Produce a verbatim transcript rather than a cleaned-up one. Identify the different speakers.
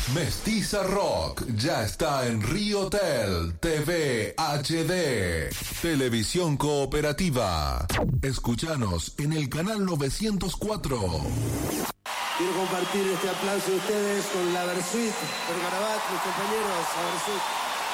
Speaker 1: Mestiza Rock ya está en Riotel T V H D, televisión cooperativa. Escúchanos en el canal novecientos cuatro.
Speaker 2: Quiero compartir este aplauso de ustedes con la Versuit, por Garabat, mis compañeros, la Versuit.